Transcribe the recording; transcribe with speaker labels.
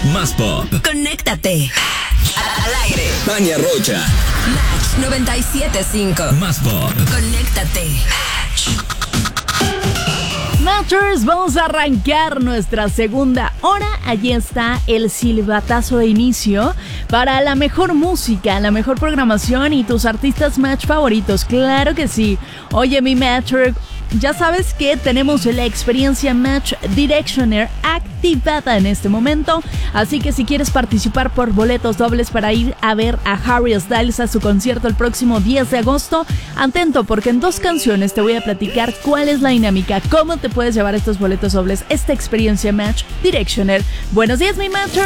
Speaker 1: Más pop.
Speaker 2: Conéctate. Al aire.
Speaker 1: Tania Rocha.
Speaker 2: Match 97.5.
Speaker 1: Más pop.
Speaker 2: Conéctate.
Speaker 3: Matchers, vamos a arrancar nuestra segunda hora. Allí está el silbatazo de inicio para la mejor música, la mejor programación y tus artistas Match favoritos. Claro que sí. Oye, mi Matcher, ya sabes que tenemos la experiencia Match Directioner activada en este momento, así que si quieres participar por boletos dobles para ir a ver a Harry Styles a su concierto el próximo 10 de agosto, atento porque en 2 canciones te voy a platicar cuál es la dinámica, cómo te puedes llevar estos boletos dobles, esta experiencia Match Directioner. Buenos días, mi Matcher.